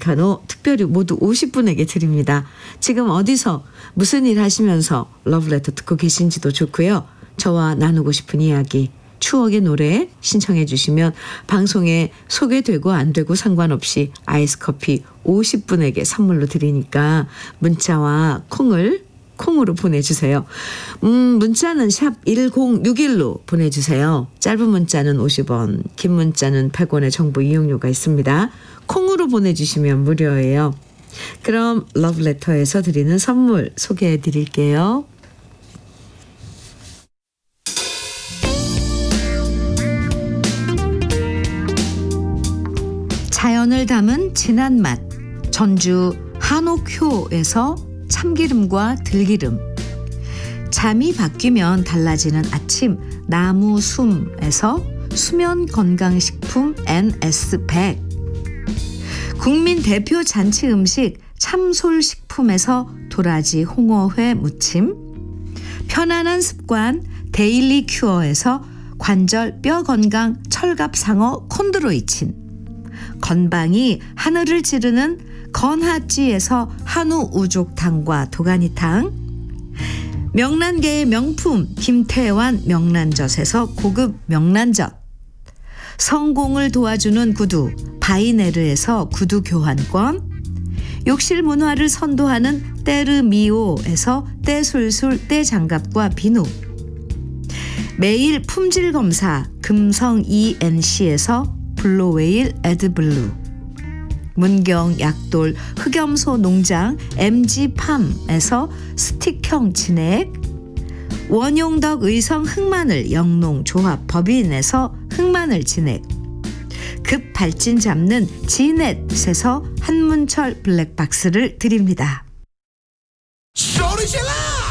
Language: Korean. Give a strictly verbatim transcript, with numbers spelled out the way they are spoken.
아메리카노 특별히 모두 오십 분에게 드립니다. 지금 어디서 무슨 일 하시면서 러브레터 듣고 계신지도 좋고요. 저와 나누고 싶은 이야기, 추억의 노래 신청해 주시면 방송에 소개되고 안 되고 상관없이 아이스 커피 오십 분에게 선물로 드리니까 문자와 콩을 콩으로 보내주세요. 음, 문자는 샵 일공육일로 보내주세요. 짧은 문자는 오십 원, 긴 문자는 백 원의 정보 이용료가 있습니다. 콩으로 보내주시면 무료예요. 그럼 러브레터에서 드리는 선물 소개해 드릴게요. 자연을 담은 진한 맛, 전주 한옥효에서 참기름과 들기름. 잠이 바뀌면 달라지는 아침 나무 숨에서 수면 건강식품 엔에스 백. 국민 대표 잔치 음식 참솔식품에서 도라지 홍어회 무침. 편안한 습관 데일리 큐어에서 관절 뼈 건강 철갑상어 콘드로이친. 건방이 하늘을 찌르는 건하찌에서 한우 우족탕과 도가니탕. 명란계의 명품 김태환 명란젓에서 고급 명란젓. 성공을 도와주는 구두 바이네르에서 구두 교환권. 욕실 문화를 선도하는 때르미오에서 때술술 때장갑과 비누. 매일 품질 검사 금성 이엔씨에서 블루웨일 에드블루. 문경 약돌 흑염소 농장 엠지팜에서 스틱형 진액. 원용덕 의성 흑마늘 영농조합 법인에서 흑마늘 진액. 급 발진 잡는 지넷에서 한문철 블랙박스를 드립니다.